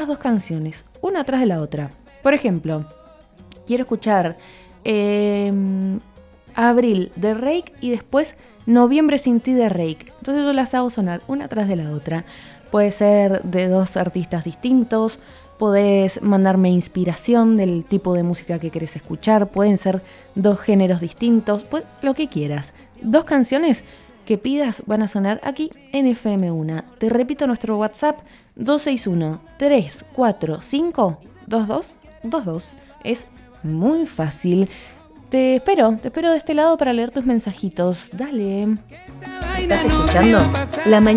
esas dos canciones, una atrás de la otra. Por ejemplo, quiero escuchar Abril de Reik y después Noviembre sin ti de Reik. Entonces yo las hago sonar una atrás de la otra. Puede ser de dos artistas distintos, podés mandarme inspiración del tipo de música que querés escuchar, pueden ser dos géneros distintos, pues lo que quieras. Dos canciones que pidas van a sonar aquí en FM1. Te repito nuestro WhatsApp 261-345-2222. Es muy fácil. Te espero de este lado para leer tus mensajitos. Dale. ¿Estás escuchando? La mañana.